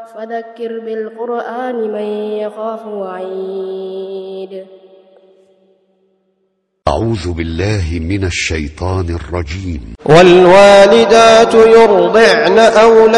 فذكر بالقرآن من يخاف وعيد. أعوذ بالله من الشيطان الرجيم. والوالدات يرضعن أولادهن